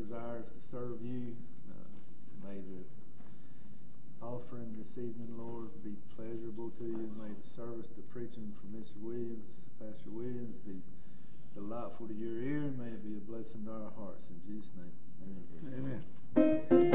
desires to serve you. May the offering this evening, Lord, be pleasurable to you. May the service, the preaching from Mr. Williams, Pastor Williams, be delightful to your ear, and may it be a blessing to our hearts. In Jesus' name, amen. Amen.